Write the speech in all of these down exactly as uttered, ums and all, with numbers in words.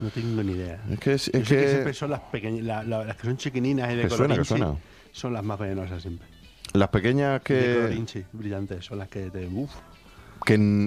No tengo ni idea. Es que, es, Yo es sé que... que... siempre son las pequeñas, la, la, las que son chiquininas y de Que color suena, que inchi, suena. son las más venenosas siempre. Las pequeñas De color que... inchi, brillantes, son las que te... Uf. que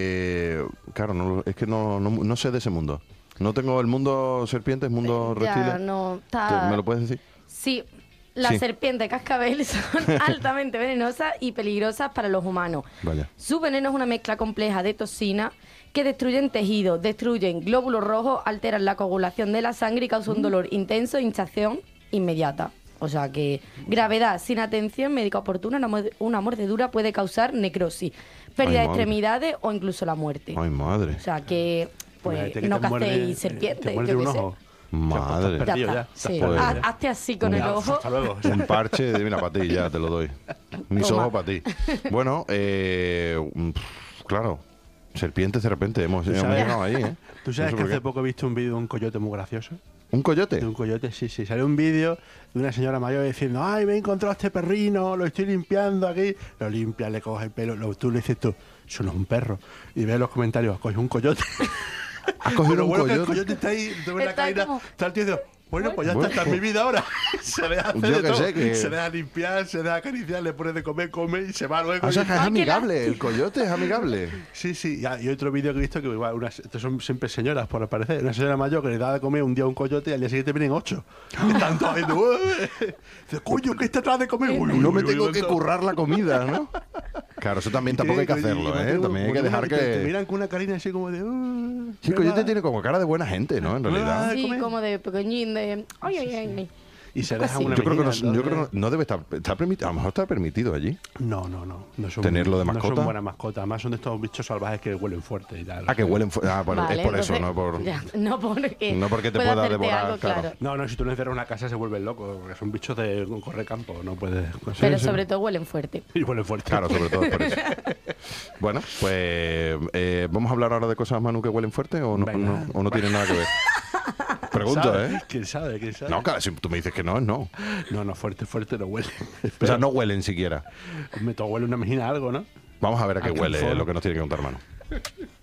eh, claro, no, es que no, no, no sé de ese mundo. No tengo el mundo serpientes, mundo Ya, reptiles. no, ¿Te- está... ¿Me lo puedes decir? Sí, las Sí. serpientes cascabel son altamente venenosas y peligrosas para los humanos. Vaya. Su veneno es una mezcla compleja de toxinas que destruyen tejidos, destruyen glóbulos rojos, alteran la coagulación de la sangre y causan un dolor intenso e hinchazón inmediata. O sea que gravedad sin atención médica oportuna, una, muer- una mordedura puede causar necrosis, pérdida Ay, de madre. extremidades o incluso la muerte. Ay, madre. O sea que, pues, Imagínate que no te muerde- cacéis Te serpientes, muerde yo un qué sé. ojo. Madre. Estás Ya perdido, está, ya. Estás sí. perdido. Haz- Hazte así con el Ya, ojo. hasta luego. Un parche, de, mira, para ti, ya te lo doy. Mis Toma. ojos para ti. Bueno, eh, mm, claro, serpientes de repente, hemos, hemos sabes- llegado ahí, ¿eh? ¿Tú sabes No sé que por hace qué. poco he visto un vídeo de un coyote muy gracioso? ¿Un coyote? De un coyote, sí, sí. Salió un vídeo de una señora mayor diciendo, ay, me he encontrado a este perrino, lo estoy limpiando aquí. Lo limpia, le coge el pelo, lo, tú le dices tú, eso no es un perro. Y ves los comentarios, coge un coyote. ¿Has cogido Pero un bueno, que el coyote? coyote está ahí, te ve la Está caída, como- está el tío diciendo, bueno, pues ya Bueno, está, está en mi vida ahora. Se deja hacer yo de que todo. sé, que- Se deja limpiar, se deja acariciar, le pone de comer, come y se va luego. O sea, y- que es Ay, qué amigable, el coyote es amigable. Sí, sí, y hay- y otro vídeo que he visto que igual, unas, estos son siempre señoras, por parecer. Una señora mayor que le da de comer un día a un coyote y al día siguiente vienen ocho. Y están todos ahí, "Ué". Dice, coño, ¿qué está atrás de comer? Uy, uy, No me uy, tengo uy, que uy. currar la comida, ¿no? Claro, eso también tampoco hay que Y- y- y hacerlo, me ¿eh? tengo- También hay que porque dejar te- Te que... miran con una carina así como de... "Uh, Sí, el me coyote va". tiene como cara de buena gente, ¿no? En Me va realidad. a Sí, comer. como de pequeñín, de... Ay, ay, ay, ay. Y se Algo deja así. una Yo creo que no, menina, yo creo entonces- que no debe estar, está permitido, a lo mejor está permitido allí. No, no, no. no son, ¿Tenerlo de No mascota? son buenas mascotas. Además son de estos bichos salvajes que huelen fuerte y tal. Ah, que huelen, fu- ah, bueno, Vale, es por eso, entonces, no por... ya, no porque, No porque te pueda pueda hacerte devorar, algo, claro. No, no, si tú le encierras una casa se vuelven locos, porque son bichos de correr campo, no puedes... no sé. Pero sí. sobre todo huelen fuerte. Y huelen fuerte. Claro, sobre todo por eso. Bueno, pues eh, vamos a hablar ahora de cosas, Manu, que huelen fuerte o no, Venga. no- o no tienen nada que ver. Pregunto, ¿Sabe? ¿eh? ¿Quién sabe? ¿Quién sabe? No, claro, si tú me dices que no, es no. No, no, fuerte, fuerte no huele. O sea, no huelen siquiera. Me to huele una mejina algo, ¿no? Vamos a ver a qué A huele canfón. lo que nos tiene que contar Manu.